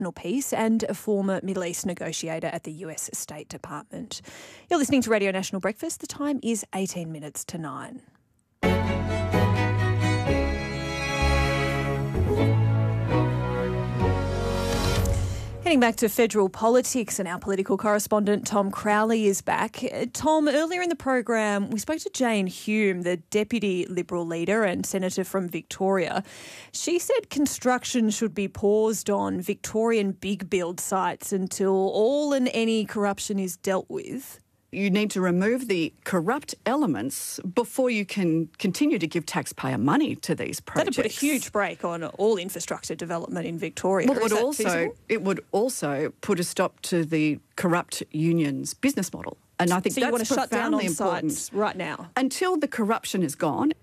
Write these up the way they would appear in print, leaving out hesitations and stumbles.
international peace and a former Middle East negotiator at the US State Department. You're listening to Radio National Breakfast. The time is 18 minutes to 9. Heading back to federal politics, and our political correspondent Tom Crowley is back. Tom, earlier in the program, we spoke to Jane Hume, the Deputy Liberal leader and Senator from Victoria. She said construction should be paused on Victorian big build sites until all and any corruption is dealt with. You need to remove the corrupt elements before you can continue to give taxpayer money to these projects. That'd put a huge brake on all infrastructure development in Victoria. Well, it would also put a stop to the corrupt unions' business model. And I think so that's you want to shut down on important. Sites right now? Until the corruption is gone.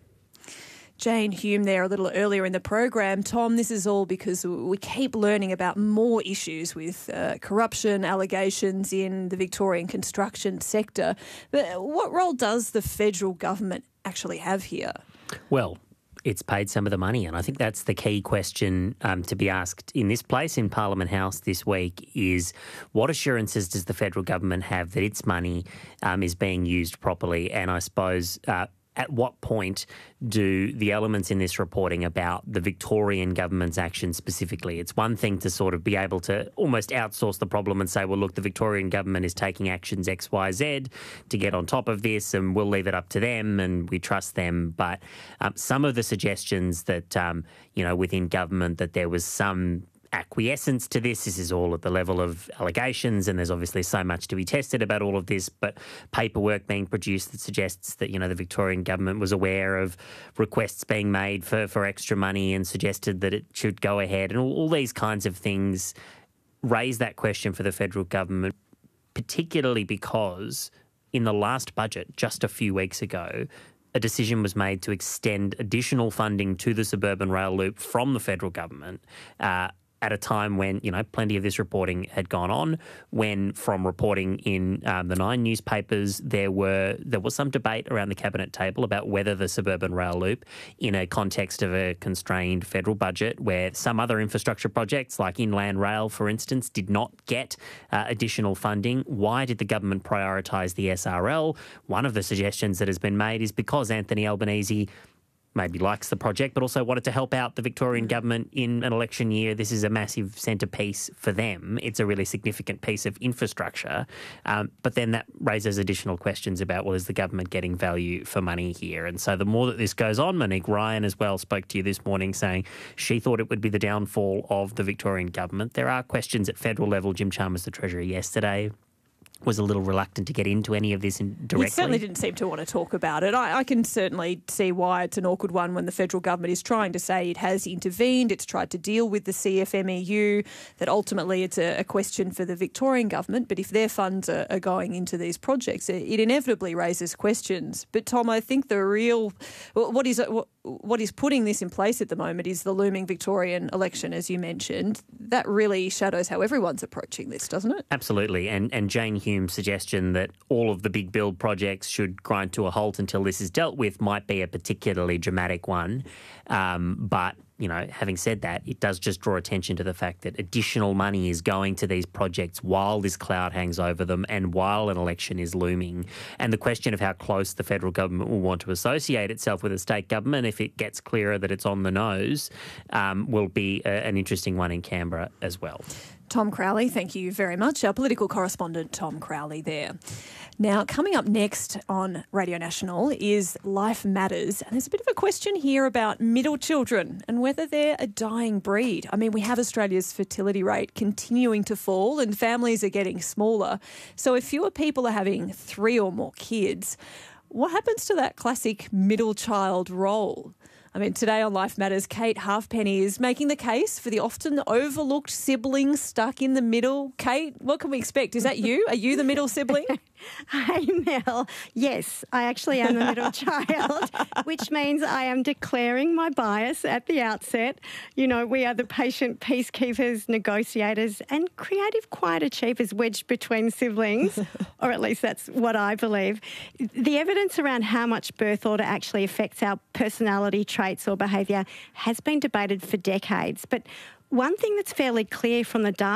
Jane Hume there a little earlier in the program. Tom, this is all because we keep learning about more issues with corruption allegations in the Victorian construction sector. But what role does the federal government actually have here? Well, it's paid some of the money, and I think that's the key question to be asked in this place in Parliament House this week is what assurances does the federal government have that its money is being used properly? And I suppose at what point do the elements in this reporting about the Victorian government's actions specifically? It's one thing to sort of be able to almost outsource the problem and say, well, look, the Victorian government is taking actions X, Y, Z to get on top of this and we'll leave it up to them and we trust them. But some of the suggestions that, within government that there was some acquiescence to this is all at the level of allegations, and there's obviously so much to be tested about all of this, but paperwork being produced that suggests that, the Victorian government was aware of requests being made for extra money and suggested that it should go ahead, and all these kinds of things raise that question for the federal government, particularly because in the last budget, just a few weeks ago, a decision was made to extend additional funding to the suburban rail loop from the federal government at a time when, plenty of this reporting had gone on, when from reporting in the Nine newspapers, there was some debate around the cabinet table about whether the suburban rail loop, in a context of a constrained federal budget where some other infrastructure projects like Inland Rail, for instance, did not get additional funding, why did the government prioritise the SRL? One of the suggestions that has been made is because Anthony Albanese maybe likes the project, but also wanted to help out the Victorian government in an election year. This is a massive centrepiece for them. It's a really significant piece of infrastructure. But then that raises additional questions about, well, is the government getting value for money here? And so the more that this goes on, Monique Ryan as well spoke to you this morning saying she thought it would be the downfall of the Victorian government. There are questions at federal level. Jim Chalmers, the Treasurer, yesterday was a little reluctant to get into any of this directly. He certainly didn't seem to want to talk about it. I can certainly see why it's an awkward one when the federal government is trying to say it has intervened, it's tried to deal with the CFMEU, that ultimately it's a question for the Victorian government. But if their funds are going into these projects, it inevitably raises questions. But Tom, I think what is putting this in place at the moment is the looming Victorian election, as you mentioned. That really shadows how everyone's approaching this, doesn't it? Absolutely. And Jane Hume's suggestion that all of the big build projects should grind to a halt until this is dealt with might be a particularly dramatic one. But having said that, it does just draw attention to the fact that additional money is going to these projects while this cloud hangs over them and while an election is looming. And the question of how close the federal government will want to associate itself with a state government if it gets clearer that it's on the nose will be an interesting one in Canberra as well. Tom Crowley, thank you very much. Our political correspondent, Tom Crowley there. Now, coming up next on Radio National is Life Matters. And there's a bit of a question here about middle children and whether they're a dying breed. I mean, we have Australia's fertility rate continuing to fall and families are getting smaller. So if fewer people are having 3 or more kids, what happens to that classic middle child role? I mean, today on Life Matters, Kate Halfpenny is making the case for the often overlooked sibling stuck in the middle. Kate, what can we expect? Is that you? Are you the middle sibling? Hi, Mel. Yes, I actually am the middle child, which means I am declaring my bias at the outset. We are the patient peacekeepers, negotiators and creative quiet achievers wedged between siblings, or at least that's what I believe. The evidence around how much birth order actually affects our personality traits or behaviour has been debated for decades, but one thing that's fairly clear from the data